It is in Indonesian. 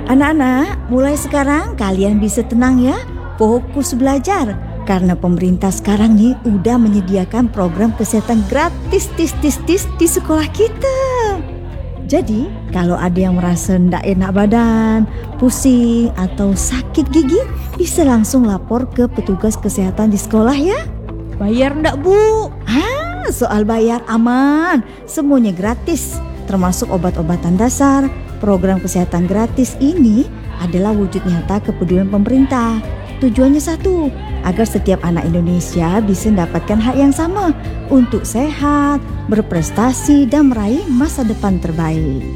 Anak-anak, mulai sekarang kalian bisa tenang ya, fokus belajar. Karena pemerintah sekarang nih udah menyediakan program kesehatan gratis di sekolah kita. Jadi, kalau ada yang merasa ndak enak badan, pusing atau sakit gigi, bisa langsung lapor ke petugas kesehatan di sekolah ya. Bayar ndak, Bu? Soal bayar aman, semuanya gratis, termasuk obat-obatan dasar. Program kesehatan gratis ini adalah wujud nyata kepedulian pemerintah. Tujuannya satu, agar setiap anak Indonesia bisa mendapatkan hak yang sama untuk sehat, berprestasi, dan meraih masa depan terbaik.